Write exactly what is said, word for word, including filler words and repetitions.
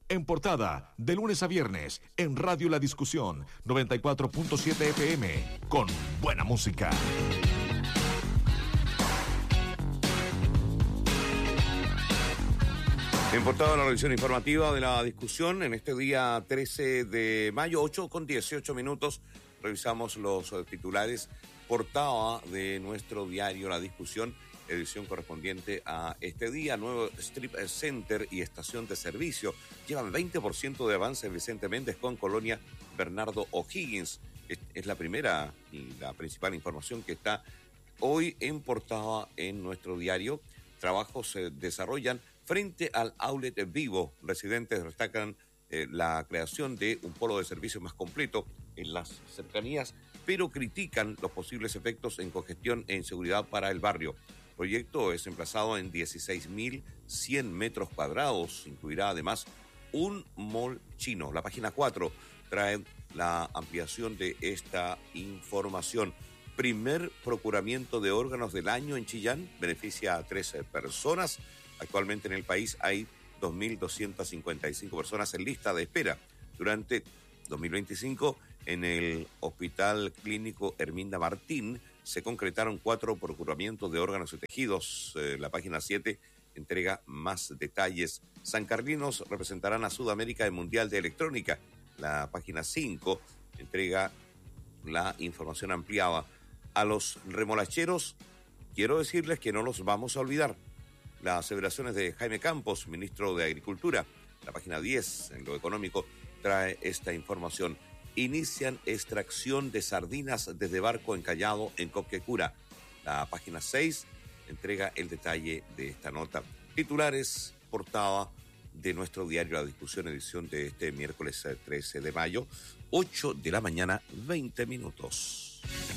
En portada, de lunes a viernes, en Radio La Discusión, noventa y cuatro punto siete F M, con buena música. En portada, la revisión informativa de La Discusión, en este día trece de mayo, ocho con dieciocho minutos, revisamos los titulares. Portada de nuestro diario La Discusión, edición correspondiente a este día. Nuevo strip center y estación de servicio llevan veinte por ciento de avance en Vicente Méndez con Colonia Bernardo O'Higgins. Es, es la primera y la principal información que está hoy en portada en nuestro diario. Trabajos se desarrollan frente al outlet Vivo. Residentes destacan eh, la creación de un polo de servicio más completo en las cercanías, pero critican los posibles efectos en congestión e inseguridad para el barrio. El proyecto es emplazado en dieciséis mil cien metros cuadrados. Incluirá además un mall chino. La página cuatro trae la ampliación de esta información. Primer procuramiento de órganos del año en Chillán beneficia a trece personas. Actualmente en el país hay dos mil doscientas cincuenta y cinco personas en lista de espera. Durante dos mil veinticinco, en el Hospital Clínico Herminda Martín, se concretaron cuatro procuramientos de órganos y tejidos. Eh, la página siete entrega más detalles. Sancarlinos representarán a Sudamérica en Mundial de Electrónica. La página cinco entrega la información ampliada. A los remolacheros, quiero decirles que no los vamos a olvidar. Las aseveraciones de Jaime Campos, ministro de Agricultura. La página diez, en lo económico, trae esta información. Inician extracción de sardinas desde barco encallado en Copquecura. La página seis entrega el detalle de esta nota. Titulares, portada de nuestro diario La Discusión, edición de este miércoles trece de mayo, ocho de la mañana, veinte minutos.